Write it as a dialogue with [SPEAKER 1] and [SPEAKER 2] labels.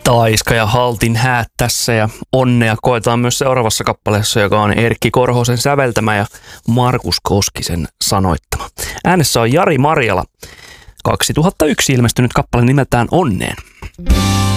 [SPEAKER 1] Taiska ja Haltin häät tässä ja onnea koetaan myös seuraavassa kappaleessa, joka on Erkki Korhosen säveltämä ja Markus Koskisen sanoittama. Äänessä on Jari Marjala. 2001 ilmestynyt kappale nimeltään Onneen.